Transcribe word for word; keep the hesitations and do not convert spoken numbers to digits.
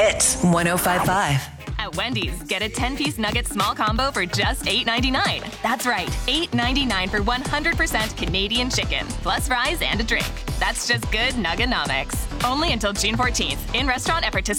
Hits one oh five point five. At Wendy's, get a ten-piece nugget small combo for just eight ninety-nine. That's right, eight ninety-nine for one hundred percent Canadian chicken, plus fries and a drink. That's just good Nuggenomics. Only until June fourteenth. In restaurant at participating